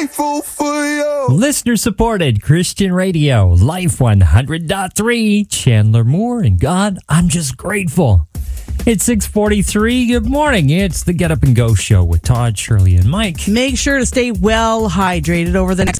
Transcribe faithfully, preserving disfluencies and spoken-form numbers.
grateful for you. Listener supported Christian radio, Life one hundred point three, Chandler Moore, and God, I'm just grateful. It's six forty-three. Good morning. It's the Get Up and Go show with Todd, Shirley, and Mike. Make sure to stay well hydrated over the next